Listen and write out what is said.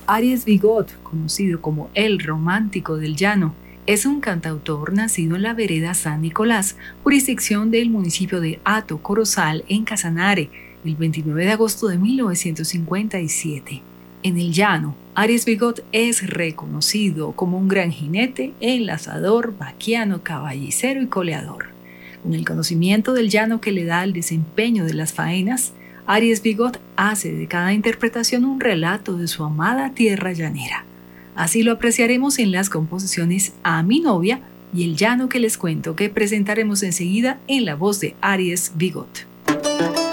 Aries Bigot, conocido como el romántico del llano, es un cantautor nacido en la vereda San Nicolás, jurisdicción del municipio de Hato Corozal, en Casanare, el 29 de agosto de 1957. En el llano, Aries Bigot es reconocido como un gran jinete, enlazador, vaquiano, caballicero y coleador. Con el conocimiento del llano que le da el desempeño de las faenas, Aries Bigot hace de cada interpretación un relato de su amada tierra llanera. Así lo apreciaremos en las composiciones A mi novia y El llano que les cuento, que presentaremos enseguida en la voz de Aries Bigot.